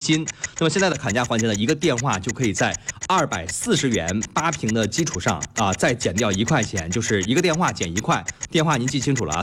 斤。那么现在的砍价环节呢，一个电话就可以在240元8瓶的基础上再减掉1块钱，就是一个电话减1块。电话您记清楚了啊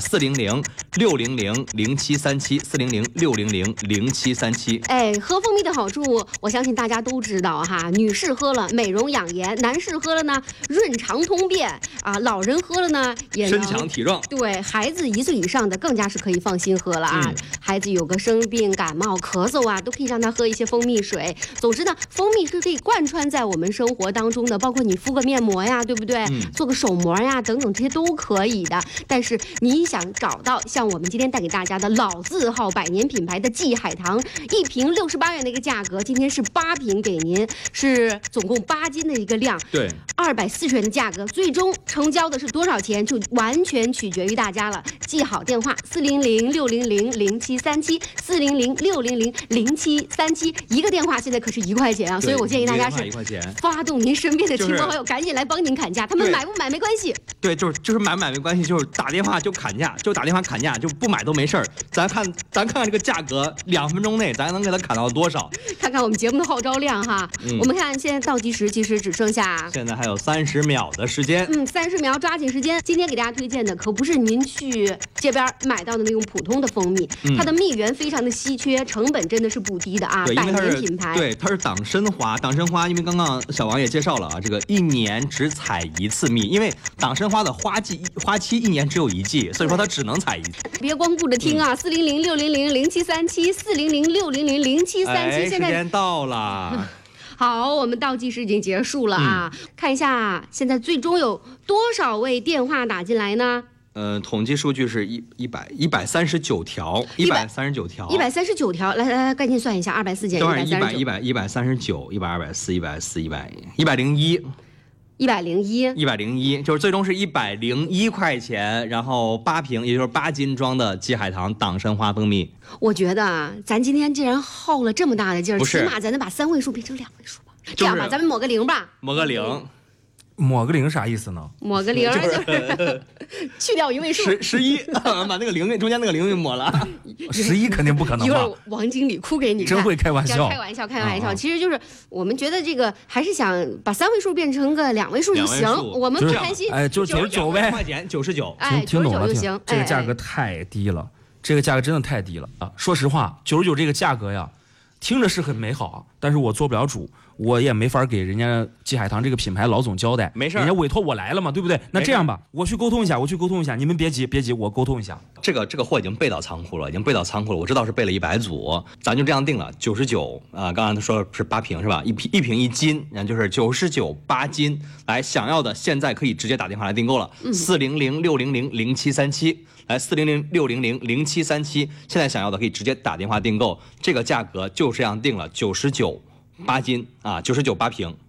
，400-600-0737，400-600-0737。 哎，喝蜂蜜的好处，我相信大家都知道哈。女士喝了美容养颜，男士喝了呢润肠通便啊，老人喝了呢也身强体壮。 对，孩子1岁以上的更加是可以放心喝了啊。孩子有个生病、感冒、咳嗽啊，都可以让他喝一些蜂蜜水。总之呢，蜂蜜是可以贯穿在我们生活当中的，包括你敷个面膜呀，对不对？做个手膜呀，等等，这些都可以的。但是你想找到像我们今天带给大家的老字号百年品牌的季海棠，1瓶68元的一个价格，今天是8瓶给您，是总共8斤的一个量， 对 ，240元的价格，最终成交的是多少钱，就完全取决于大家了。记好电话：400-600-0737，400-600-0737，一个电话现在可是1块钱啊，所以我建议大家是 1块钱， 发动您身边的亲朋好友，赶紧来帮您砍价，他们买不买没关系。 对，就是买不买没关系，就是打电话就砍价，就不买都没事儿。咱看看这个价格，2分钟内咱能给它砍到多少？ 看看我们节目的号召量哈。我们看现在倒计时其实只剩下， 现在还有30秒的时间。 30秒，抓紧时间。今天给大家推荐的可不是您去街边买到的那种普通的蜂蜜，它的蜜源非常的稀缺，成本真的是不低的啊，百年品牌。 对，它是党参花，因为刚刚小王也介绍了啊，这个1年只采1次蜜，因为党参花的花期1年只有1季，所以说它只能采1次。 别光顾着听啊，400-600-0737，400-600-0737，现在时间到了。 好，我们倒计时已经结束了啊，看一下现在最终有多少位电话打进来呢？ 统计数据是139条，139条 ，139条，来，赶紧算一下，240减139，139、 101，就是最终是101块钱，然后8瓶，也就是8斤装的季海棠党参花蜂蜜。 我觉得啊，咱今天既然耗了这么大的劲儿，起码咱能把3位数变成2位数吧。这样吧，咱们抹个0吧。 抹个0。 抹个0啥意思呢？ 抹个0就是去掉1位数 ，11，把那个0中间那个0给抹了。 11肯定不可能吧？ 一会儿王经理哭给你看， 真会开玩笑。 开玩笑，其实就是我们觉得这个还是想把3位数变成个2位数就行，我们不贪心。 哎，就99呗 ，99。 哎， 听懂了， 就行。 这个价格太低了，这个价格真的太低了啊！说实话，99这个价格呀，听着是很美好，但是我做不了主。我也没法给人家季海棠这个品牌老总交代， 没事， 人家委托我来了嘛，对不对？那这样吧，我去沟通一下，你们别急，我沟通一下。 这个货已经备到仓库了，我知道是备了100组，咱就这样定了，99啊，刚才他说是8瓶是吧？一瓶1斤，然后就是99 8斤。来，想要的现在可以直接打电话来订购了，400-600-0737，来400-600-0737，现在想要的可以直接打电话订购，这个价格就这样定了，99 8斤啊，99 8瓶。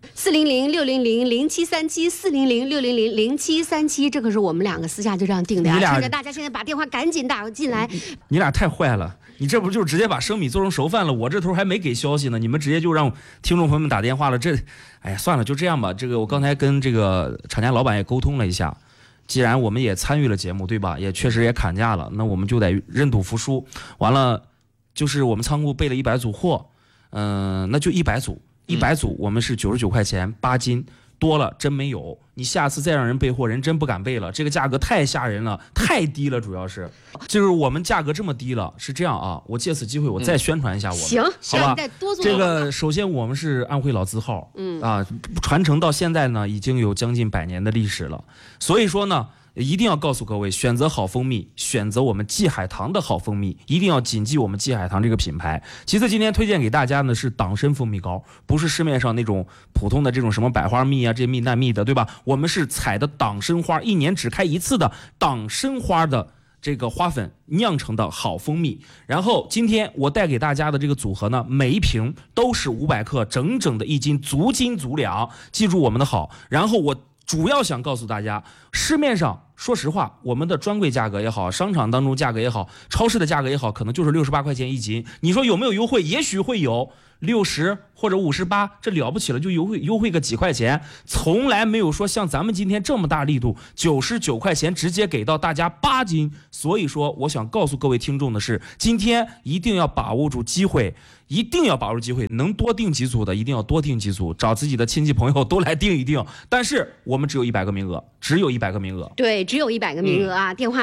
400-600-0737，400-600-0737，这可是我们2个私下就这样定的呀。趁着大家现在把电话赶紧打进来。 你俩太坏了，你这不就直接把生米做成熟饭了？我这头还没给消息呢，你们直接就让听众朋友们打电话了。哎呀，算了，就这样吧。这个我刚才跟这个厂家老板也沟通了一下，既然我们也参与了节目，对吧？也确实也砍价了，那我们就得认赌服输。完了，就是我们仓库备了100组货。那就100组，100组我们是99块钱8斤，多了真没有。你下次再让人备货，人真不敢备了。这个价格太吓人了，太低了，主要是就是我们价格这么低了。是这样啊，我借此机会我再宣传一下我们， 行， 好吧？ 再多做这个首先我们是安徽老字号，传承到现在呢已经有将近100年的历史了，所以说呢。一定要告诉各位，选择好蜂蜜，选择我们季海棠的好蜂蜜，一定要谨记我们季海棠这个品牌。其次，今天推荐给大家呢是党参蜂蜜膏，不是市面上那种普通的这种什么百花蜜啊、这蜜那蜜的，对吧？我们是采的党参花，1年只开1次的党参花的这个花粉酿成的好蜂蜜。然后今天我带给大家的这个组合呢，每一瓶都是500克，整整的1斤，足斤足两，记住我们的好。然后我主要想告诉大家，市面上说实话，我们的专柜价格也好，商场当中价格也好，超市的价格也好，可能就是68块钱1斤。你说有没有优惠？也许会有60或者58，这了不起了，就优惠个几块钱，从来没有说像咱们今天这么大力度，99块钱直接给到大家8斤。所以说，我想告诉各位听众的是，今天一定要把握住机会， 一定要把握机会，能多订几组的一定要多订几组，找自己的亲戚朋友都来订一订。但是我们只有100个名额，只有100个名额。 对，只有100个名额啊！电话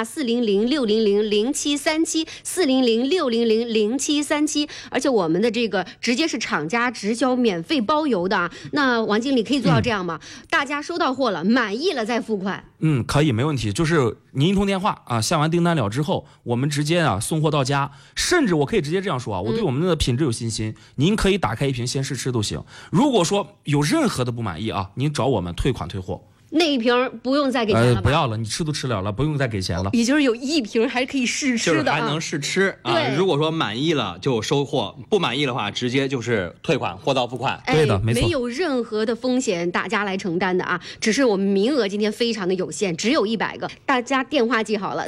400-600-0737，400-600-0737，而且我们的这个直接是厂家直销，免费包邮的啊。那王经理可以做到这样吗？大家收到货了，满意了再付款。 可以，没问题。就是您一通电话啊，下完订单了之后，我们直接送货到家。甚至我可以直接这样说啊，我对我们的品质有信心，您可以打开一瓶先试吃都行。如果说有任何的不满意啊，您找我们退款退货。 那一瓶不用再给钱了吧？ 不要了，你吃都吃了，不用再给钱了。 也就是有1瓶还可以试吃的， 就是还能试吃啊。如果说满意了就收货，不满意的话直接就是退款，货到付款。 对的，没错， 没有任何的风险大家来承担的啊。只是我们名额今天非常的有限，只有100个。大家电话记好了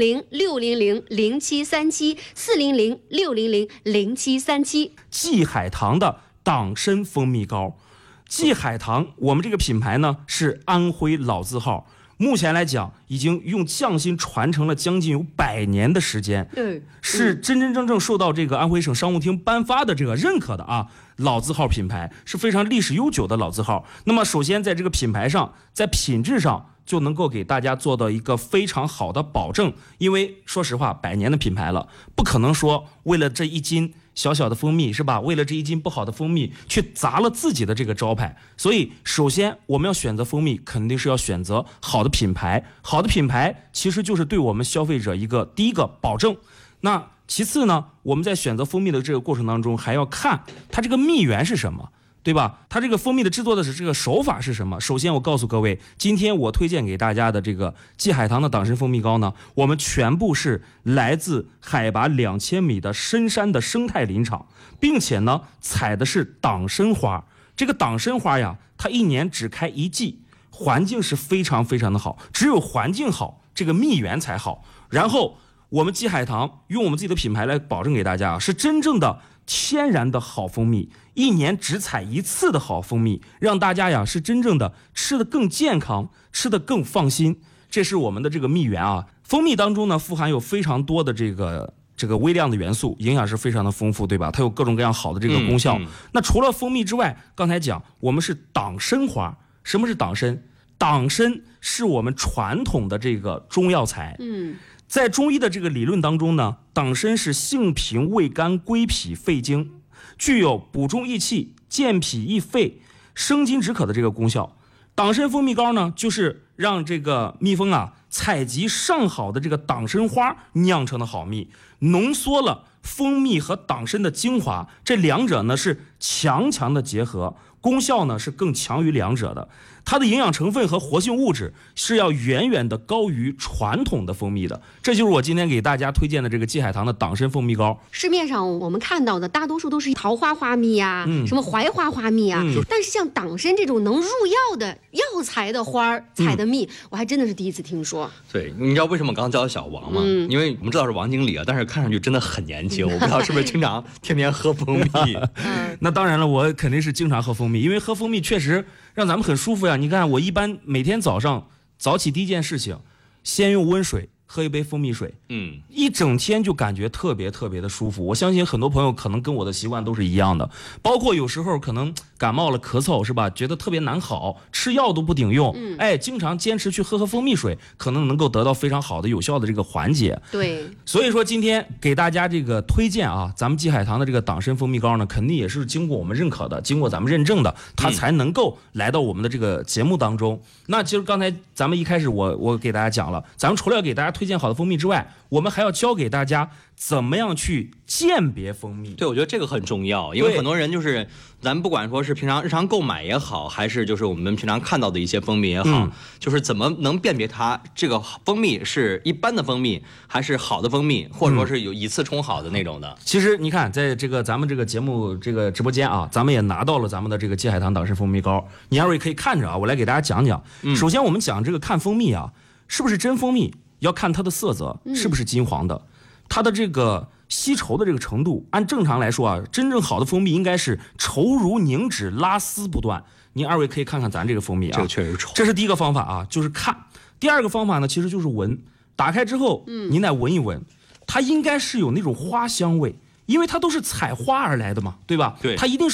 ，400-600-0737，400-600-0737。 季海棠的党参蜂蜜膏。季海棠，我们这个品牌呢是安徽老字号，目前来讲已经用匠心传承了将近有100年的时间，是真真正正受到这个安徽省商务厅颁发的这个认可的啊，老字号品牌，是非常历史悠久的老字号。那么首先在这个品牌上，在品质上就能够给大家做到一个非常好的保证，因为说实话，100年的品牌了，不可能说为了这1斤小小的蜂蜜是吧？为了这1斤不好的蜂蜜，去砸了自己的这个招牌。所以，首先我们要选择蜂蜜，肯定是要选择好的品牌。好的品牌其实就是对我们消费者第一个保证。那其次呢，我们在选择蜂蜜的这个过程当中，还要看它这个蜜源是什么。对吧？它这个蜂蜜的制作的这个手法是什么？首先我告诉各位，今天我推荐给大家的这个季海棠的党参蜂蜜膏呢，我们全部是来自海拔2000米的深山的生态林场，并且呢采的是党参花。这个党参花呀，它1年只开1季，环境是非常非常的好，只有环境好，这个蜜源才好。然后我们季海棠用我们自己的品牌来保证给大家，是真正的天然的好蜂蜜，1年只采1次的好蜂蜜，让大家呀是真正的吃得更健康，吃得更放心。这是我们的这个蜜源啊。蜂蜜当中呢富含有非常多的这个微量的元素，营养是非常的丰富，对吧？它有各种各样好的这个功效。那除了蜂蜜之外，刚才讲我们是党参花。什么是党参？党参是我们传统的这个中药材。在中医的这个理论当中呢，党参是性平味甘归脾肺经，具有补中益气、健脾益肺、生津止渴的这个功效。党参蜂蜜膏呢，就是让这个蜜蜂啊采集上好的这个党参花酿成的好蜜，浓缩了蜂蜜和党参的精华，这两者呢是强强的结合，功效呢是更强于两者的。它的营养成分和活性物质是要远远的高于传统的蜂蜜的，这就是我今天给大家推荐的这个季海棠的党参蜂蜜膏。 市面上我们看到的大多数都是桃花花蜜啊，什么槐花花蜜啊，但是像党参这种能入药的药材的花采的蜜，我还真的是第一次听说。 对，你知道为什么我刚刚叫小王吗？因为我们知道是王经理啊，但是看上去真的很年轻，我不知道是不是经常天天喝蜂蜜。 那当然了，我肯定是经常喝蜂蜜，因为喝蜂蜜确实让咱们很舒服呀。你看我一般每天早上早起第一件事情，先用温水喝一杯蜂蜜水，一整天就感觉特别特别的舒服。我相信很多朋友可能跟我的习惯都是一样的，包括有时候可能感冒了咳嗽是吧，觉得特别难好，吃药都不顶用，经常坚持去喝蜂蜜水，可能能够得到非常好的有效的这个缓解。 对， 所以说今天给大家这个推荐啊，咱们季海棠的这个党参蜂蜜膏呢，肯定也是经过我们认可的，经过咱们认证的，它才能够来到我们的这个节目当中。那其实刚才咱们一开始我给大家讲了，咱们除了要给大家推荐好的蜂蜜之外，我们还要教给大家怎么样去鉴别蜂蜜。 对，我觉得这个很重要，因为很多人就是咱不管说是平常日常购买也好，还是就是我们平常看到的一些蜂蜜也好，就是怎么能辨别它这个蜂蜜是一般的蜂蜜还是好的蜂蜜，或者说是有以次充好的那种的。 其实你看在这个咱们这个节目这个直播间啊，咱们也拿到了咱们的这个季海棠党参蜂蜜膏，你二位可以看着啊，我来给大家讲讲。首先我们讲这个看蜂蜜啊，是不是真蜂蜜，要看它的色泽是不是金黄的，它的这个吸稠的这个程度，按正常来说啊，真正好的蜂蜜应该是稠如凝脂，拉丝不断。您二位可以看看咱这个蜂蜜啊， 这个确实稠。 这是第一个方法啊，就是看。第二个方法呢，其实就是闻。打开之后，您来闻一闻，它应该是有那种花香味， 因为它都是采花而来的嘛，对吧？ 对， 它一定